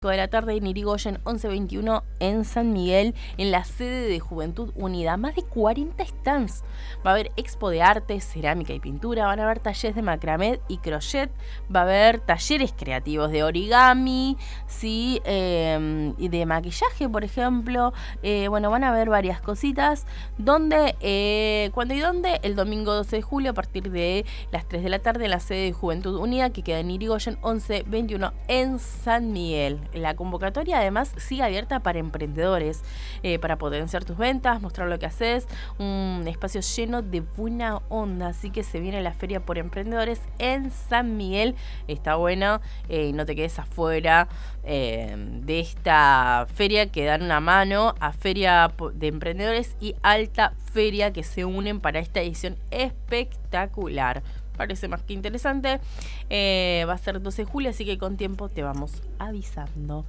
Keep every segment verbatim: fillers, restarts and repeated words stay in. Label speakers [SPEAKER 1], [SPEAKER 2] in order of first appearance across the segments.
[SPEAKER 1] de la tarde en Irigoyen once veintiuno en San Miguel, en la sede de Juventud Unida. Más de cuarenta stands. Va a haber expo de arte, cerámica y pintura, van a haber talleres de macramé y crochet, va a haber talleres creativos de origami, sí, eh, y de maquillaje, por ejemplo. Eh, bueno, van a haber varias cositas. ¿Dónde? Eh, ¿Cuándo y dónde? El domingo doce de julio a partir de las tres de la tarde en la sede de Juventud Unida, que queda en Irigoyen once veintiuno en San Miguel. La convocatoria además sigue abierta para emprendedores, eh, para potenciar tus ventas, mostrar lo que haces, un espacio lleno de buena onda, así que se viene la feria por emprendedores en San Miguel. Está bueno, eh, no te quedes afuera eh, de esta feria, que dan una mano a Feria de Emprendedores y Alta Feria, que se unen para esta edición espectacular. Parece más que interesante. Eh, va a ser doce de julio, así que con tiempo te vamos avisando.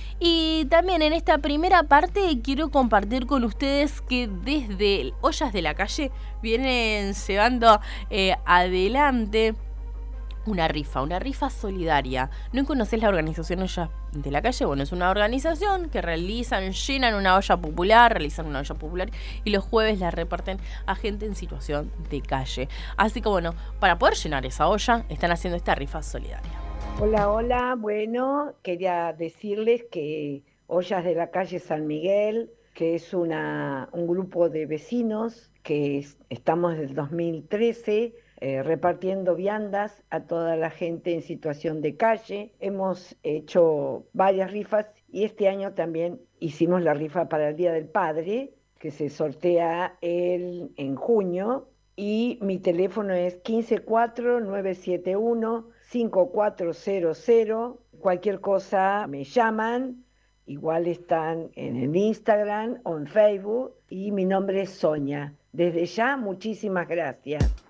[SPEAKER 1] Y también en esta primera parte quiero compartir con ustedes que desde Ollas de la Calle vienen llevando eh, adelante una rifa, una rifa solidaria. ¿No conoces la organización Ollas de la Calle? Bueno, es una organización que realizan, llenan una olla popular, realizan una olla popular y los jueves la reparten a gente en situación de calle. Así que bueno, para poder llenar esa olla, están haciendo esta rifa solidaria.
[SPEAKER 2] Hola, hola, bueno, quería decirles que Ollas de la Calle San Miguel, que es una, un grupo de vecinos que es, estamos desde el dos mil trece eh, repartiendo viandas a toda la gente en situación de calle. Hemos hecho varias rifas y este año también hicimos la rifa para el Día del Padre, que se sortea el, en junio. Y mi teléfono es uno cinco cuatro nueve siete uno cinco cuatro cero cero. Cualquier cosa me llaman. Igual están en el Instagram o en Facebook. Y mi nombre es Sonia. Desde ya, muchísimas gracias.